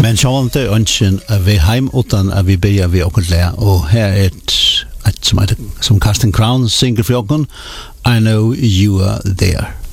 Men så var det ønsken at vi heim utan at vi bygger vi okkur lære, og her er et som Casting Crown synger for okken, I Know You Are There.